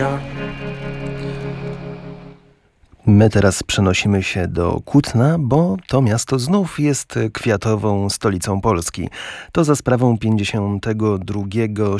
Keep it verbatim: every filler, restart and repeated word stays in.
My teraz przenosimy się do Kutna, bo to miasto znów jest kwiatową stolicą Polski. To za sprawą pięćdziesiątego drugiego